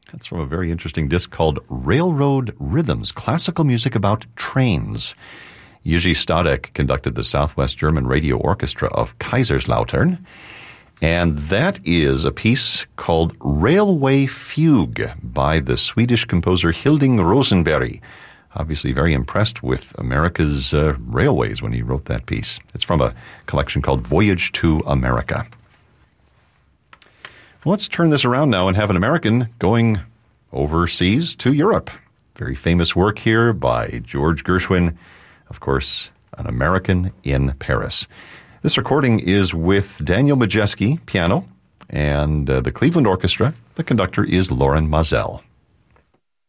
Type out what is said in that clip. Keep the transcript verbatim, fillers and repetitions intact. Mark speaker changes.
Speaker 1: That's from a very interesting disc called Railroad Rhythms, classical music about trains. Jiří Stadek conducted the Southwest German Radio Orchestra of Kaiserslautern, and that is a piece called Railway Fugue by the Swedish composer Hilding Rosenberg. Obviously very impressed with America's uh, railways when he wrote that piece. It's from a collection called Voyage to America. Well, let's turn this around now and have an American going overseas to Europe. Very famous work here by George Gershwin, of course, An American in Paris. This recording is with Daniel Majeski, piano, and uh, the Cleveland Orchestra. The conductor is Loren Mazel.